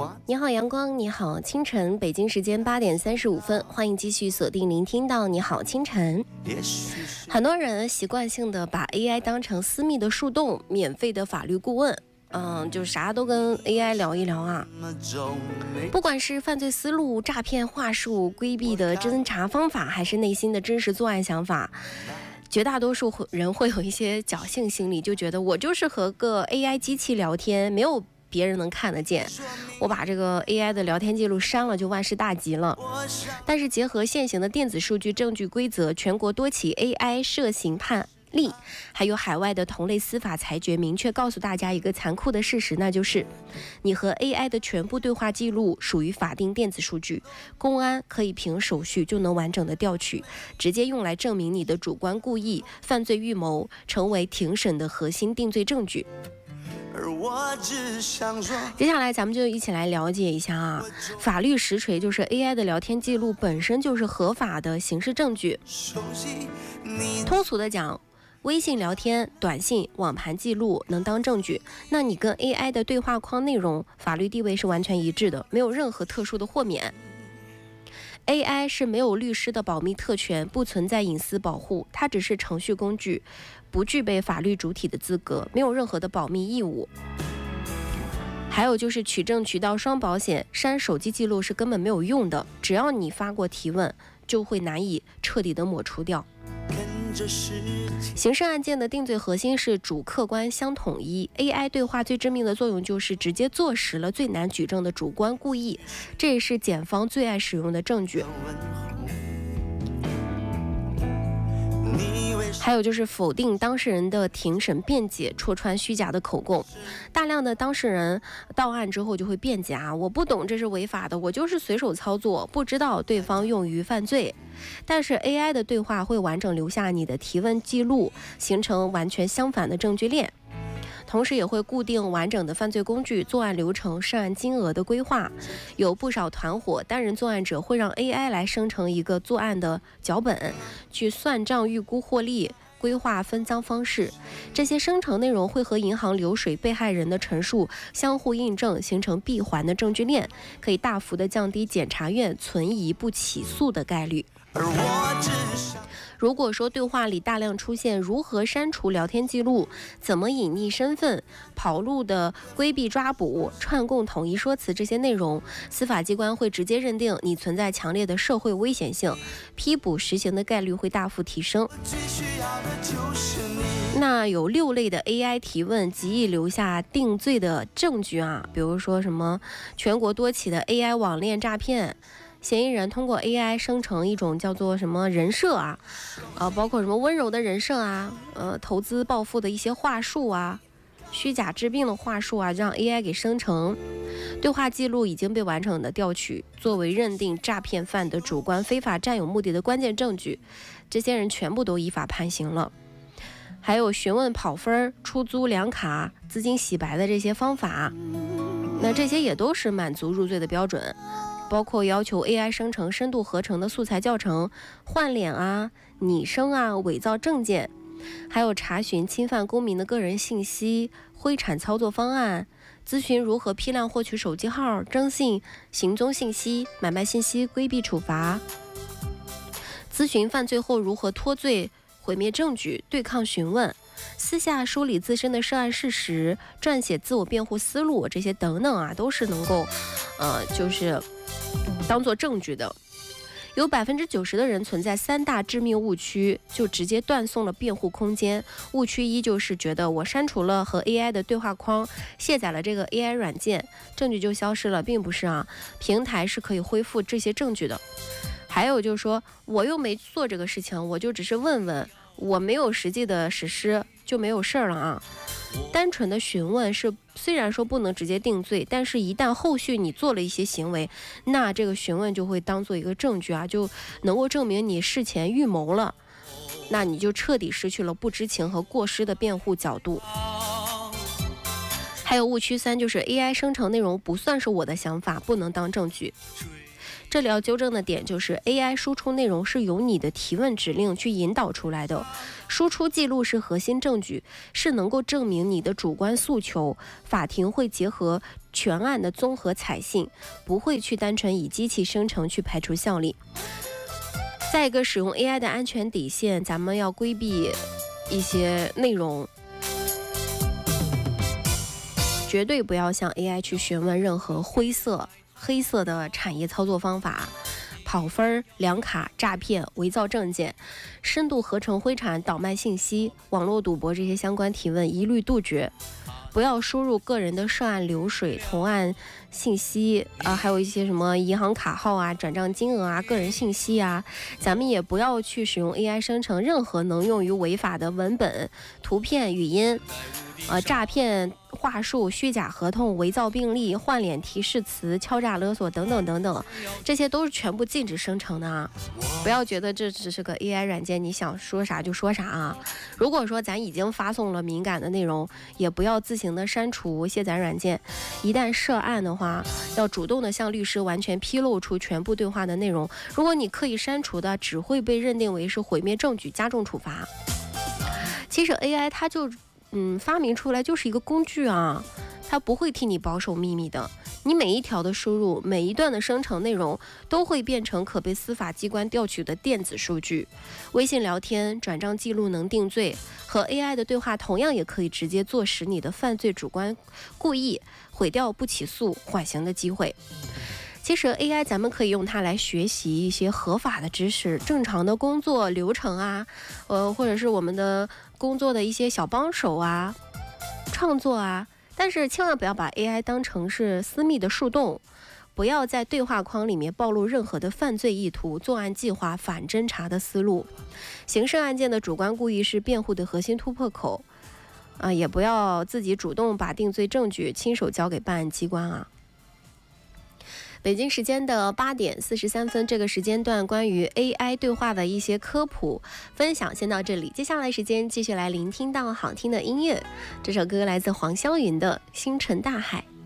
你好阳光，你好清晨，北京时间8点35分，欢迎继续锁定聆听到你好清晨。很多人习惯性的把 AI 当成私密的树洞，免费的法律顾问，就啥都跟 AI 聊一聊啊。不管是犯罪思路、诈骗话术、规避的侦查方法，还是内心的真实作案想法，绝大多数人会有一些侥幸心理，就觉得我就是和个 AI 机器聊天，没有别人能看得见，我把这个 AI 的聊天记录删了就万事大吉了。但是结合现行的电子数据证据规则，全国多起 AI 涉刑判例，还有海外的同类司法裁决，明确告诉大家一个残酷的事实，那就是你和 AI 的全部对话记录属于法定电子数据，公安可以凭手续就能完整的调取，直接用来证明你的主观故意、犯罪预谋，成为庭审的核心定罪证据。接下来咱们就一起来了解一下啊，法律实锤就是 AI 的聊天记录本身就是合法的刑事证据。通俗的讲，微信聊天、短信、网盘记录能当证据，那你跟 AI 的对话框内容法律地位是完全一致的，没有任何特殊的豁免。AI 是没有律师的保密特权，不存在隐私保护，它只是程序工具，不具备法律主体的资格，没有任何的保密义务。还有就是取证渠道双保险，删手机记录是根本没有用的，只要你发过提问，就会难以彻底的抹除掉。刑事案件的定罪核心是主客观相统一， AI 对话最致命的作用就是直接坐实了最难举证的主观故意，这也是检方最爱使用的证据。还有就是否定当事人的庭审辩解，戳穿虚假的口供。大量的当事人到案之后就会辩解啊，我不懂这是违法的，我就是随手操作，不知道对方用于犯罪。但是 AI 的对话会完整留下你的提问记录，形成完全相反的证据链。同时也会固定完整的犯罪工具、作案流程、涉案金额的规划。有不少团伙单人作案者会让 AI 来生成一个作案的脚本，去算账、预估获利、规划分赃方式。这些生成内容会和银行流水、被害人的陈述相互印证，形成闭环的证据链，可以大幅的降低检察院存疑不起诉的概率。如果说对话里大量出现如何删除聊天记录、怎么隐匿身份、跑路的规避抓捕、串供统一说辞这些内容，司法机关会直接认定你存在强烈的社会危险性，批捕实行的概率会大幅提升。那有6类的 AI 提问极易留下定罪的证据啊，比如说什么全国多起的 AI 网恋诈骗，嫌疑人通过 AI 生成一种叫做什么人设啊，包括什么温柔的人设啊，投资暴富的一些话术啊，虚假治病的话术啊，让 AI 给生成。对话记录已经被完整的调取，作为认定诈骗犯的主观非法占有目的的关键证据，这些人全部都依法判刑了。还有询问跑分、出租两卡、资金洗白的这些方法，那这些也都是满足入罪的标准。包括要求 AI 生成深度合成的素材教程、换脸啊、拟声啊、伪造证件，还有查询侵犯公民的个人信息、灰产操作方案，咨询如何批量获取手机号、征信、行踪信息、买卖信息、规避处罚，咨询犯罪后如何脱罪、毁灭证据、对抗询问，私下梳理自身的涉案事实，撰写自我辩护思路，这些等等啊，都是能够就是当做证据的。有90%的人存在3大致命误区，就直接断送了辩护空间。误区1就是觉得我删除了和 AI 的对话框，卸载了这个 AI 软件，证据就消失了，并不是啊，平台是可以恢复这些证据的。还有就是说，我又没做这个事情，我就只是问问，我没有实际的实施，就没有事儿了啊。单纯的询问是虽然说不能直接定罪，但是一旦后续你做了一些行为，那这个询问就会当做一个证据啊，就能够证明你事前预谋了，那你就彻底失去了不知情和过失的辩护角度。还有误区3就是 AI 生成内容不算是我的想法，不能当证据。 这里要纠正的点就是 AI 输出内容是由你的提问指令去引导出来的，输出记录是核心证据，是能够证明你的主观诉求，法庭会结合全案的综合采信，不会去单纯以机器生成去排除效力。再一个，使用 AI 的安全底线，咱们要规避一些内容，绝对不要向 AI 去询问任何黑色的产业操作方法、跑分、两卡、诈骗、伪造证件、深度合成灰产、倒卖信息、网络赌博这些相关提问一律杜绝。不要输入个人的涉案流水、同案信息还有一些什么银行卡号啊、转账金额啊、个人信息啊。咱们也不要去使用 AI 生成任何能用于违法的文本、图片、语音。诈骗话术、虚假合同、伪造病历、换脸提示词、敲诈勒索等等等等，这些都是全部禁止生成的啊！不要觉得这只是个 AI 软件，你想说啥就说啥啊！如果说咱已经发送了敏感的内容，也不要自行的删除卸载软件。一旦涉案的话，要主动的向律师完全披露出全部对话的内容。如果你刻意删除的，只会被认定为是毁灭证据，加重处罚。其实 AI 它就发明出来就是一个工具啊，它不会替你保守秘密的。你每一条的输入，每一段的生成内容，都会变成可被司法机关调取的电子数据。微信聊天、转账记录能定罪，和 AI 的对话同样也可以直接坐实你的犯罪主观故意，毁掉不起诉缓刑的机会。其实 AI 咱们可以用它来学习一些合法的知识，正常的工作流程啊，或者是我们的工作的一些小帮手啊，创作啊，但是千万不要把 AI 当成是私密的树洞，不要在对话框里面暴露任何的犯罪意图、作案计划、反侦查的思路。刑事案件的主观故意是辩护的核心突破口也不要自己主动把定罪证据亲手交给办案机关啊。北京时间的8点43分，这个时间段关于 AI 对话的一些科普分享先到这里，接下来时间继续来聆听到好听的音乐。这首歌来自黄霄云的《星辰大海》。